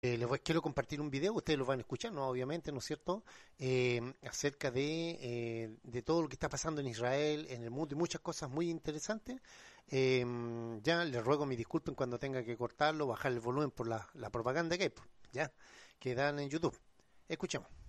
Quiero compartir un video, ustedes lo van a escuchar, ¿no? Obviamente, ¿no es cierto? Acerca de todo lo que está pasando en Israel, en el mundo y muchas cosas muy interesantes. Ya les ruego mi disculpen cuando tenga que cortarlo, bajar el volumen por la propaganda que hay, pues, ya, que dan en YouTube. Escuchemos.